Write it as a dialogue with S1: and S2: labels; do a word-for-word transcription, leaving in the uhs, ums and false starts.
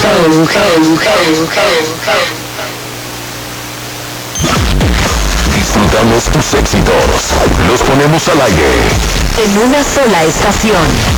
S1: Disfrutamos tus éxitos, los ponemos al aire.
S2: En una sola estación.